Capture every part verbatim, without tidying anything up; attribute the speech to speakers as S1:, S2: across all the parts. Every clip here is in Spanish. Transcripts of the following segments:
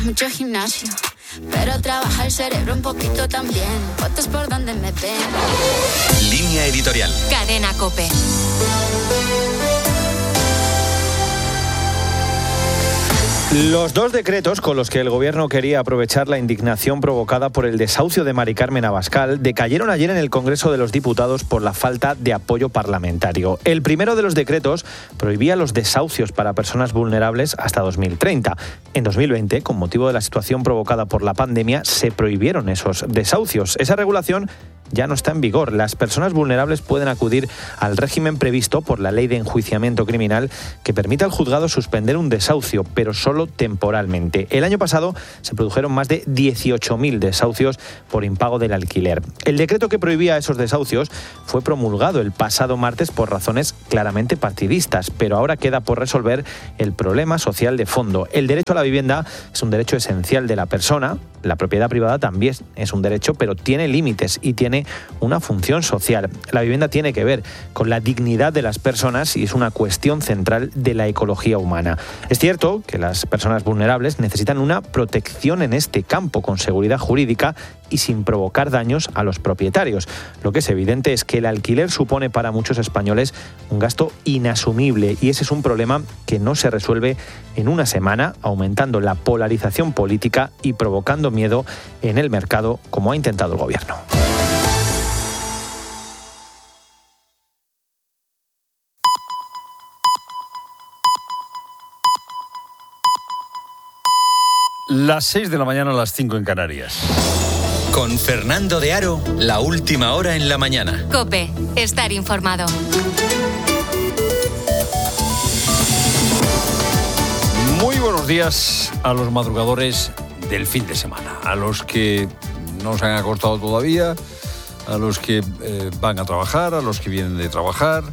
S1: Mucho gimnasio, pero trabaja el cerebro un poquito también. Fotos por donde me ven.
S2: Línea editorial.
S3: Cadena COPE.
S4: Los dos decretos con los que el Gobierno quería aprovechar la indignación provocada por el desahucio de Mari Carmen Abascal decayeron ayer en el Congreso de los Diputados por la falta de apoyo parlamentario. El primero de los decretos prohibía los desahucios para personas vulnerables hasta dos mil treinta. En dos mil veinte, con motivo de la situación provocada por la pandemia, se prohibieron esos desahucios. Esa regulación ya no está en vigor. Las personas vulnerables pueden acudir al régimen previsto por la Ley de Enjuiciamiento Criminal que permite al juzgado suspender un desahucio, pero solo temporalmente. El año pasado se produjeron más de dieciocho mil desahucios por impago del alquiler. El decreto que prohibía esos desahucios fue promulgado el pasado martes por razones claramente partidistas, pero ahora queda por resolver el problema social de fondo. El derecho a la vivienda es un derecho esencial de la persona. La propiedad privada también es un derecho, pero tiene límites y tiene una función social. La vivienda tiene que ver con la dignidad de las personas y es una cuestión central de la ecología humana. Es cierto que las personas vulnerables necesitan una protección en este campo con seguridad jurídica y sin provocar daños a los propietarios. Lo que es evidente es que el alquiler supone para muchos españoles un gasto inasumible y ese es un problema que no se resuelve en una semana, aumentando la polarización política y provocando miedo en el mercado, como ha intentado el Gobierno.
S5: Las seis de la mañana, a las cinco en Canarias.
S2: Con Fernando de Aro, la última hora en la mañana.
S3: COPE, estar informado.
S5: Muy buenos días a los madrugadores del fin de semana, a los que no se han acostado todavía, a los que eh, van a trabajar, a los que vienen de trabajar.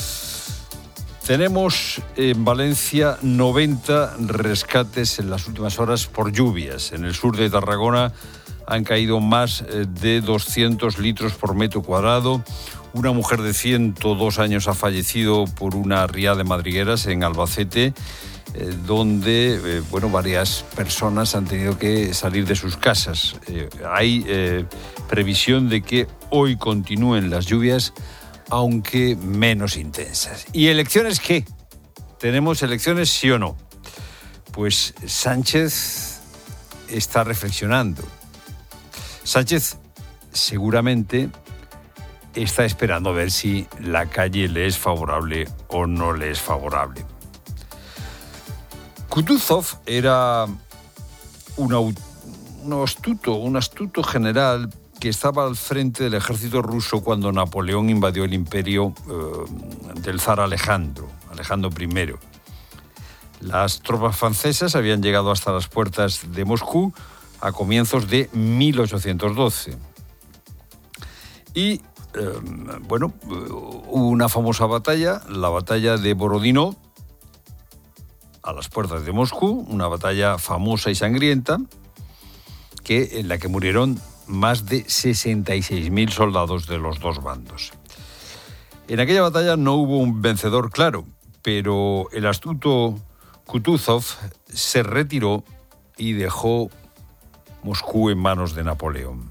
S5: Tenemos en Valencia noventa rescates en las últimas horas por lluvias. En el sur de Tarragona han caído más de doscientos litros por metro cuadrado. Una mujer de ciento dos años ha fallecido por una riada de madrigueras en Albacete, eh, donde eh, bueno, varias personas han tenido que salir de sus casas. Eh, hay eh, previsión de que hoy continúen las lluvias, aunque menos intensas. ¿Y elecciones qué? ¿Tenemos elecciones sí o no? Pues Sánchez está reflexionando. Sánchez seguramente está esperando a ver si la calle le es favorable o no le es favorable. Kutuzov era un, un astuto, un astuto general que estaba al frente del ejército ruso cuando Napoleón invadió el imperio eh, del zar Alejandro, Alejandro primero. Las tropas francesas habían llegado hasta las puertas de Moscú a comienzos de mil ochocientos doce. Y, eh, bueno, hubo una famosa batalla, la batalla de Borodino, a las puertas de Moscú, una batalla famosa y sangrienta, que, en la que murieron más de sesenta y seis mil soldados de los dos bandos. En aquella batalla no hubo un vencedor claro, pero el astuto Kutuzov se retiró y dejó Moscú en manos de Napoleón.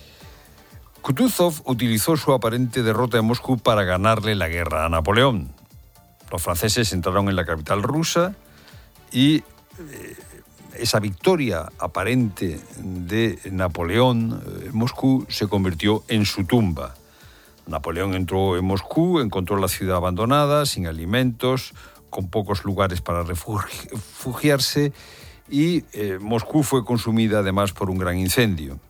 S5: Kutuzov utilizó su aparente derrota en Moscú para ganarle la guerra a Napoleón. Los franceses entraron en la capital rusa y eh, esa victoria aparente de Napoleón en Moscú se convirtió en su tumba. Napoleón entró en Moscú, encontró la ciudad abandonada, sin alimentos, con pocos lugares para refugiarse y eh, Moscú fue consumida además por un gran incendio.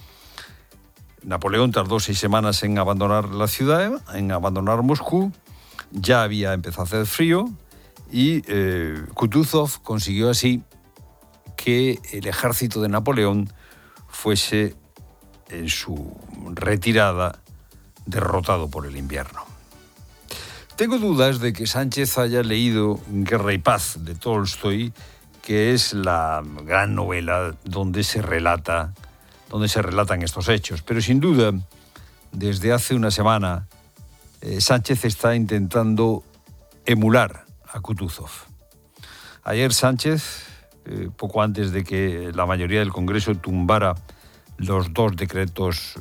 S5: Napoleón tardó seis semanas en abandonar la ciudad, en abandonar Moscú, ya había empezado a hacer frío y eh, Kutuzov consiguió así que el ejército de Napoleón fuese en su retirada derrotado por el invierno. Tengo dudas de que Sánchez haya leído Guerra y Paz de Tolstoy, que es la gran novela donde se relata, donde se relatan estos hechos. Pero sin duda, desde hace una semana, eh, Sánchez está intentando emular a Kutuzov. Ayer Sánchez eh, poco antes de que la mayoría del Congreso tumbara los dos decretos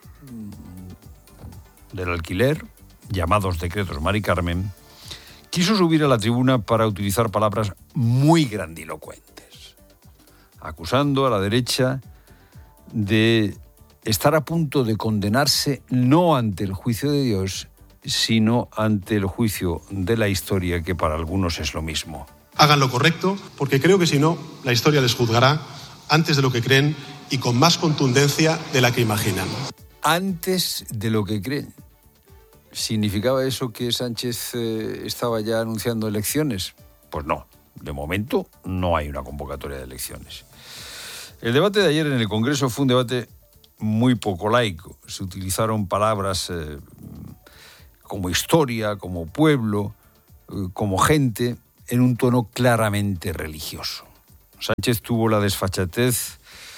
S5: del alquiler, llamados decretos Mari Carmen, quiso subir a la tribuna para utilizar palabras muy grandilocuentes, acusando a la derecha de estar a punto de condenarse no ante el juicio de Dios, sino ante el juicio de la historia, que para algunos es lo mismo.
S6: Hagan lo correcto, porque creo que si no, la historia les juzgará antes de lo que creen y con más contundencia de la que imaginan.
S5: Antes de lo que creen. ¿Significaba eso que Sánchez eh, estaba ya anunciando elecciones? Pues no, de momento no hay una convocatoria de elecciones. El debate de ayer en el Congreso fue un debate muy poco laico. Se utilizaron palabras eh, como historia, como pueblo, eh, como gente, en un tono claramente religioso. Sánchez tuvo la desfachatez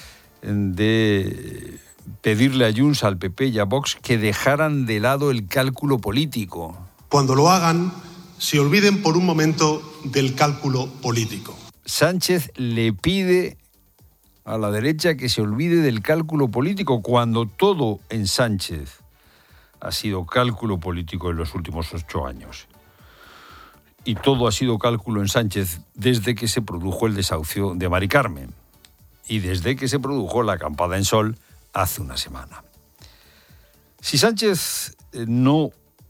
S5: de pedirle a Junts, al P P y a Vox que dejaran de lado el cálculo político.
S6: Cuando lo hagan, se olviden por un momento del cálculo político.
S5: Sánchez le pide a la derecha que se olvide del cálculo político, cuando todo en Sánchez ha sido cálculo político en los últimos ocho años. Y todo ha sido cálculo en Sánchez desde que se produjo el desahucio de Mari Carmen y desde que se produjo la acampada en Sol hace una semana. Si Sánchez no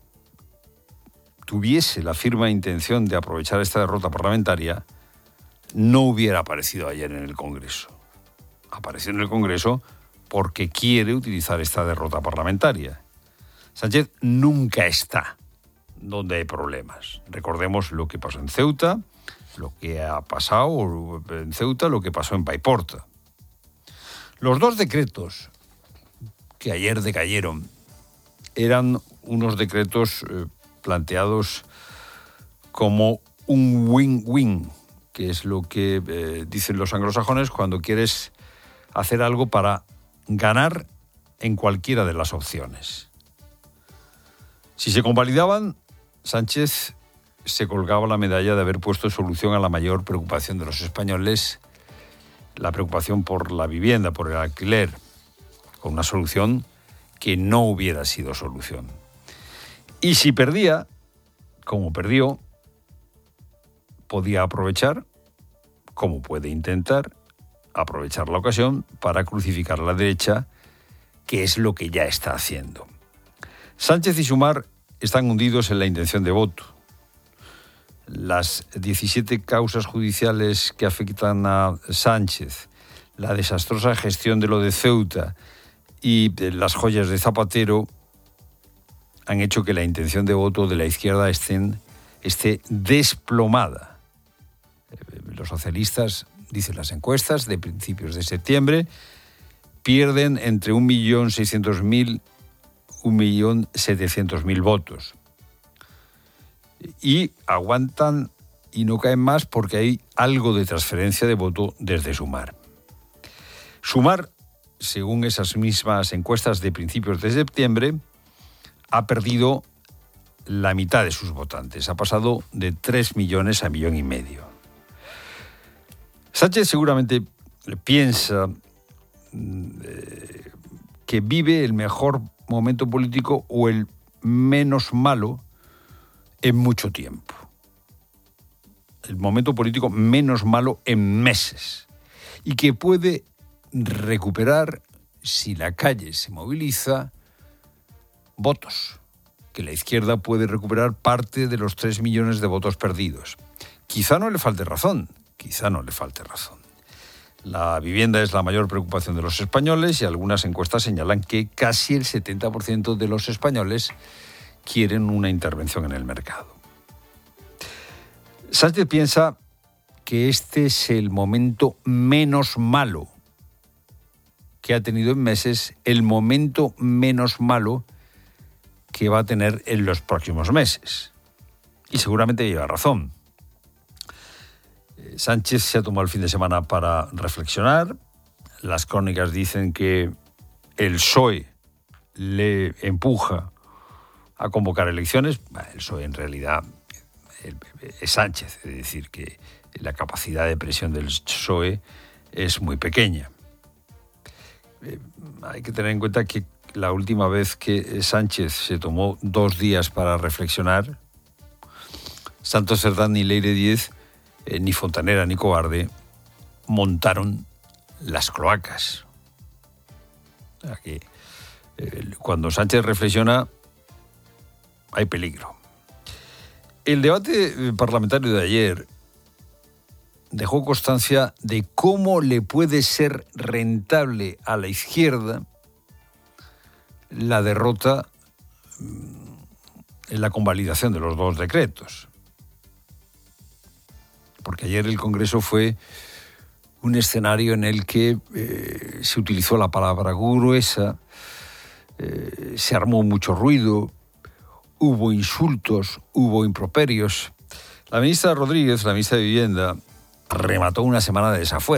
S5: tuviese la firme intención de aprovechar esta derrota parlamentaria, no hubiera aparecido ayer en el Congreso. Apareció en el Congreso porque quiere utilizar esta derrota parlamentaria. Sánchez nunca está donde hay problemas. Recordemos lo que pasó en Ceuta, lo que ha pasado en Ceuta, lo que pasó en Paiporta. Los dos decretos que ayer decayeron eran unos decretos eh, planteados como un win-win, que es lo que eh, dicen los anglosajones cuando quieres hacer algo para ganar en cualquiera de las opciones. Si se convalidaban, Sánchez se colgaba la medalla de haber puesto solución a la mayor preocupación de los españoles, la preocupación por la vivienda, por el alquiler, con una solución que no hubiera sido solución. Y si perdía, como perdió, podía aprovechar, como puede intentar, aprovechar la ocasión para crucificar a la derecha, que es lo que ya está haciendo. Sánchez y Sumar están hundidos en la intención de voto. Las diecisiete causas judiciales que afectan a Sánchez, la desastrosa gestión de lo de Ceuta y las joyas de Zapatero han hecho que la intención de voto de la izquierda estén, esté desplomada. Los socialistas, dicen las encuestas de principios de septiembre, pierden entre un millón seiscientos mil un millón setecientos mil votos. Y aguantan y no caen más porque hay algo de transferencia de voto desde Sumar. Sumar, según esas mismas encuestas de principios de septiembre, ha perdido la mitad de sus votantes. Ha pasado de tres millones a millón y medio. Sánchez seguramente piensa eh, que vive el mejor momento político o el menos malo en mucho tiempo. El momento político menos malo en meses. Y que puede recuperar, si la calle se moviliza, votos. Que la izquierda puede recuperar parte de los tres millones de votos perdidos. Quizá no le falte razón, quizá no le falte razón. La vivienda es la mayor preocupación de los españoles y algunas encuestas señalan que casi el setenta por ciento de los españoles quieren una intervención en el mercado. Sánchez piensa que este es el momento menos malo que ha tenido en meses, el momento menos malo que va a tener en los próximos meses. Y seguramente lleva razón. Sánchez se ha tomado el fin de semana para reflexionar. Las crónicas dicen que el P S O E le empuja a convocar elecciones. El P S O E en realidad es Sánchez, es decir, que la capacidad de presión del P S O E es muy pequeña. Eh, hay que tener en cuenta que la última vez que Sánchez se tomó dos días para reflexionar, Santos Cerdán ni Leire Díez, eh, ni Fontanera ni Cobarde, montaron las cloacas. O sea que, eh, cuando Sánchez reflexiona, hay peligro. El debate parlamentario de ayer dejó constancia de cómo le puede ser rentable a la izquierda la derrota en la convalidación de los dos decretos. Porque ayer el Congreso fue un escenario en el que eh, se utilizó la palabra gruesa, eh, se armó mucho ruido, hubo insultos, hubo improperios. La ministra Rodríguez, la ministra de Vivienda, remató una semana de desafuero.